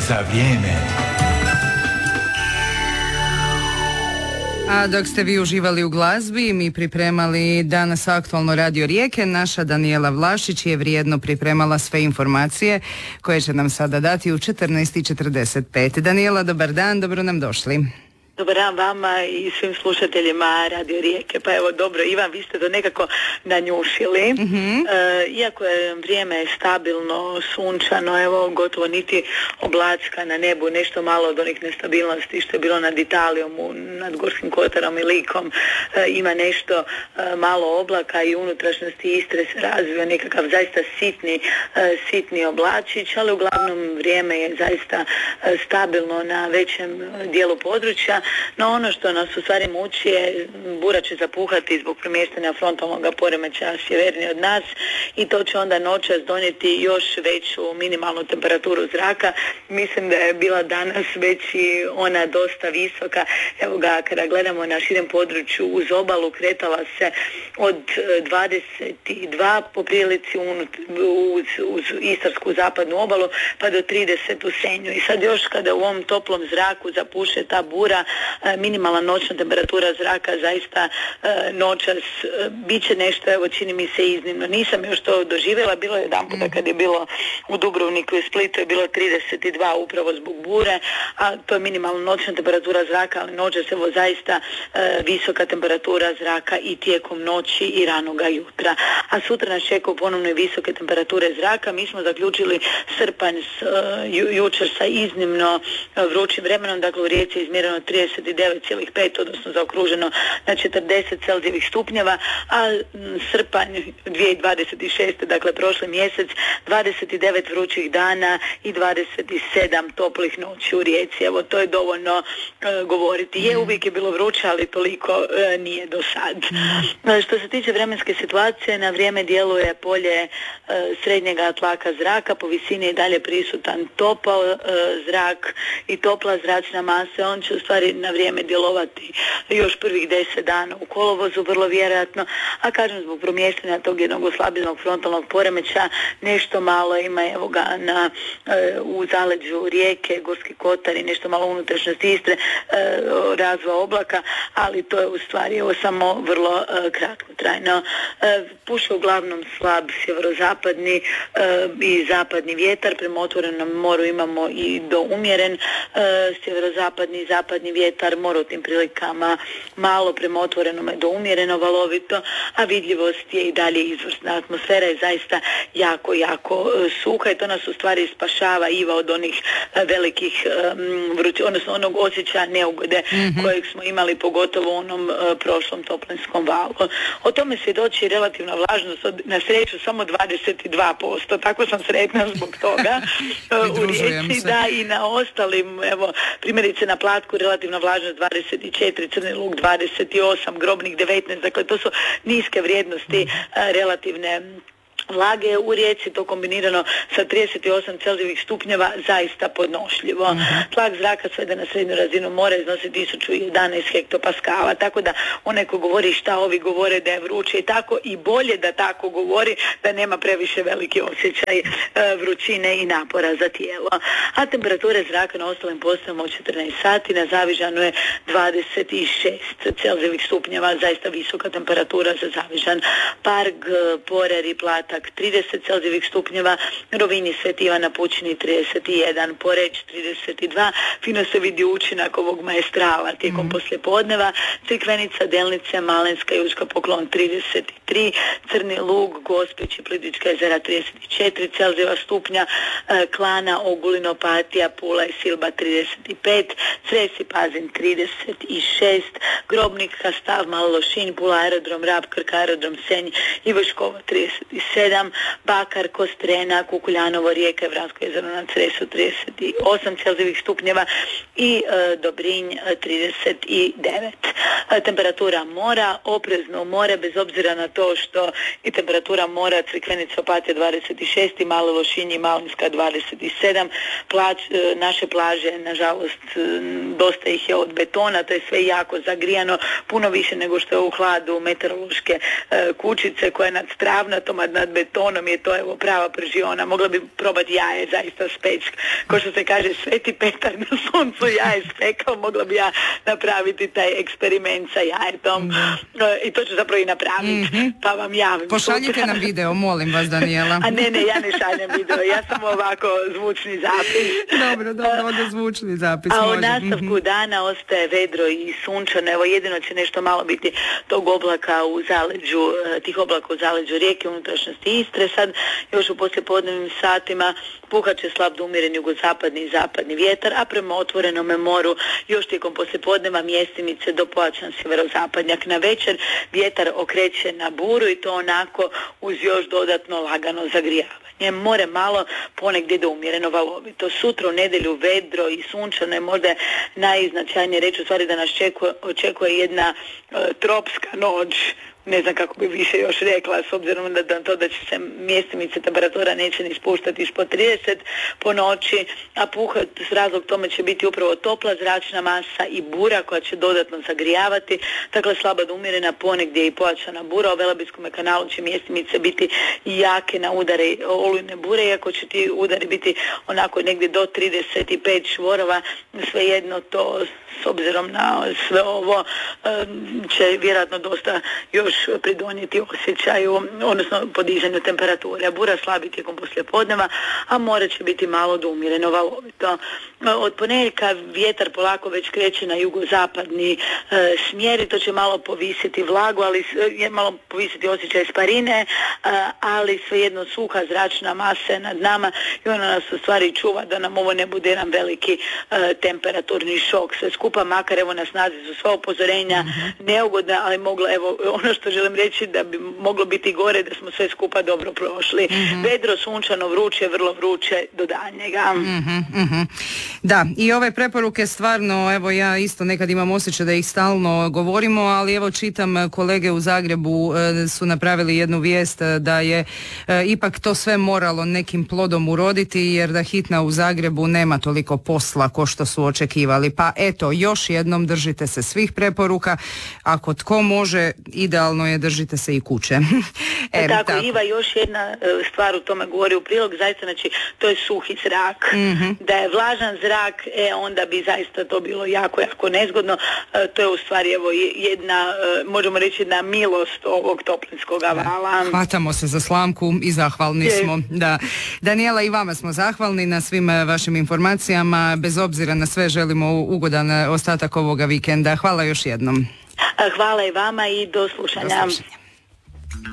za vrijeme. A dok ste vi uživali u glazbi, mi pripremali danas aktualno Radio Rijeke, naša Danijela Vlašić je vrijedno pripremala sve informacije koje će nam sada dati u 14:45. Danijela, dobar dan, dobro nam došli. Dobar dan vama i svim slušateljima Radio Rijeke. Pa evo, dobro, Ivan, vi ste to nekako nanjušili. Iako je vrijeme stabilno, sunčano, evo, gotovo niti oblacka na nebu, nešto malo od onih nestabilnosti što je bilo nad Italijom, nad Gorskim kotarom i Likom, ima nešto malo oblaka i unutrašnjosti Istre se razvio nekakav zaista sitni oblačić, ali uglavnom vrijeme je zaista stabilno na većem dijelu područja. No ono što nas u stvari muči je bura će zapuhati zbog premještanja frontalnog poremećaja sjevernije od nas i to će onda noćas donijeti još veću minimalnu temperaturu zraka. Mislim da je bila danas već i ona dosta visoka. Evo ga, kada gledamo na širem području uz obalu, kretala se od 22 po prilici uz istarsku zapadnu obalu pa do 30 u Senju. I sad još kada u ovom toplom zraku zapuše ta bura, minimalna noćna temperatura zraka zaista noćas bit će nešto, evo, čini mi se iznimno. Nisam još to doživjela, bilo je jedanputa kad je bilo u Dubrovniku i Splitu je bilo 32 upravo zbog bure, a to je minimalna noćna temperatura zraka, ali noćas evo zaista visoka temperatura zraka i tijekom noći i ranoga jutra. A sutra nas čekaju ponovno visoke temperature zraka. Mi smo zaključili srpanj jučer sa iznimno vrućim vremenom, dakle u Rijeci je izmjereno 39,5, odnosno zaokruženo na 40 Celzijevih stupnjeva, a srpanj 2026. dakle prošli mjesec 29 vrućih dana i 27 toplih noći u Rijeci. Evo, to je dovoljno govoriti. Uvijek je bilo vruće, ali toliko nije do sad. Što se tiče vremenske situacije, na vrijeme djeluje polje srednjega tlaka zraka, po visini je dalje prisutan topao zrak i topla zračna masa. On će u stvari na vrijeme djelovati još prvih 10 dana u kolovozu, vrlo vjerojatno, a kažem zbog promještanja tog jednog oslabljenog frontalnog poremeća nešto malo ima, evo ga, u zaleđu Rijeke, Gorski kotar i nešto malo unutrašnjosti Istre, razvoja oblaka, ali to je u stvari samo vrlo kratkotrajno. Puše uglavnom slab sjeverozapadni i zapadni vjetar, prema otvorenom moru imamo i do umjeren sjeverozapadni i zapadni vjetar, mora u tim prilikama malo, prema otvorenome do umjereno valovito, a vidljivost je i dalje izvrsna. Atmosfera je zaista jako suha i to nas u stvari spašava Iva od onih velikih odnosno onog osjećaja neugode kojeg smo imali pogotovo u onom prošlom toplinskom valu. O tome svjedoči relativna vlažnost na sreću samo 22%, tako sam sretna zbog toga u Rijeci, da, i na ostalim, evo, primjerice na Platku relativna vlažnost 24, Crni Lug 28, Grobnik 19, dakle to su niske vrijednosti relativne vlage. U Rijeci to kombinirano sa 38 Celzijevih stupnjeva zaista podnošljivo. Tlak zraka svede na srednju razinu mora iznosi 1011 hektopaskala, tako da onaj ko govori šta ovi govore da je vruće i tako, i bolje da tako govori, da nema previše veliki osjećaj vrućine i napora za tijelo. A temperature zraka na ostalim postajama od 14 sati, na Zavižanu je 26 Celzijevih stupnjeva, zaista visoka temperatura za Zavižan. Parg, Porer i Platak 30 Celzijevih stupnjeva, Rovinj i Sveti Ivan na Pučini 31, Poreć 32, fino se vidi učinak ovog maestrala tijekom poslijepodneva, Crikvenica, Delnice, Malenska i Učka Poklon 33, Crni Lug, Gospić i Plitvička jezera 34 Celzijeva stupnja, Klana, Ogulin, Opatija, Pula i Silba 35, Cres i Pazin 36, Grobnik, Kastav, Malo Lošinj, Pula aerodrom, Rab, Krk aerodrom, Senj i Vaškova 37, Bakar, Kostrena, Kukuljanovo, Rijeka i Vransko jezero na Cresu 38 Celzijevih stupnjeva i Dobrinj 39. Temperatura mora, oprezno more, bez obzira na to što i temperatura mora Crikvenica, Opatija 26 i Malo Lošinj i Malinska 27. Naše plaže, nažalost, dosta ih je od betona, to je sve jako zagrijano, puno više nego što je u hladu meteorološke kućice koja je nad Stravnatom, a nad betonom je to evo prava pržiona. Mogla bi probati jaje zaista speći. Ko što se kaže, Sveti Petar na suncu jaje spekao, mogla bi ja napraviti taj eksperiment sa jajetom. I to ću zapravo i napraviti. Pa vam javim. Pošaljite nam video, molim vas, Danijela. A ne, ja ne šaljem video, ja sam ovako zvučni zapis. Dobro, onda zvučni zapis. A može. u nastavku dana ostaje vedro i sunčano, evo jedino će nešto malo biti tog oblaka u zaleđu, tih oblaka u zaleđu Rijeke, unutrašnjosti Istre. Sad još u poslijepodnevnim satima puhat će slab do umjeren jugozapadni i zapadni vjetar, a prema otvorenome moru još tijekom poslijepodneva mjestimice do pojačan sjeverozapadnjak. Na večer vjetar okreće na buru i to onako uz još dodatno lagano zagrijavanje. More malo, ponegdje do umjereno valovito. Sutra u nedjelju vedro i sunčano je možda najznačajnije reći u stvari da nas očekuje jedna tropska noć. Ne znam kako bi više još rekla, s obzirom da će se mjestimice temperatura neće ni spuštati ispod 30 po noći, a puhat s razlog tome će biti upravo topla zračna masa i bura koja će dodatno zagrijavati, dakle slaba do umjerena, ponegdje i pojačana bura. U Velebitskom kanalu će mjestimice biti jake na udare olujne bure, iako će ti udari biti onako negdje do 35 čvorova, svejedno to s obzirom na sve ovo će vjerojatno dosta još pridonijeti osjećaju, odnosno podizanju temperature. Bura slabi tijekom poslijepodneva, a more će biti malo do umjereno valovito. Od ponedjeljka vjetar polako već kreće na jugozapadni smjer i to će malo povisiti vlagu, ali malo povisiti osjećaj sparine, ali svejedno suha zračna masa nad nama i ona nas u stvari čuva da nam ovo ne bude jedan veliki temperaturni šok. Sve skupa, makar evo na snazi su sva upozorenja neugodna, ali moglo, evo ono što želim reći da bi moglo biti gore, da smo sve skupa dobro prošli. Vedro, sunčano, vruće, vrlo vruće do daljnjega. Da, i ove preporuke stvarno, evo ja isto nekad imam osjećaj da ih stalno govorimo, ali evo čitam kolege u Zagrebu su napravili jednu vijest da je ipak to sve moralo nekim plodom uroditi, jer da hitna u Zagrebu nema toliko posla ko što su očekivali. Pa eto, još jednom držite se svih preporuka, ako tko može, idealno je držite se i kuće. Tako, Iva, još jedna stvar u tome govori u prilog, zaista, znači, to je suhi zrak. Da je vlažan zrak, onda bi zaista to bilo jako, jako nezgodno. To je u stvari, evo, jedna, možemo reći, jedna milost ovog toplinskog vala. Hvatamo se za slamku i zahvalni smo. Da. Danijela, i vama smo zahvalni na svim vašim informacijama. Bez obzira na sve, želimo ugodan ostatak ovoga vikenda. Hvala još jednom. Hvala i vama i do slušanja.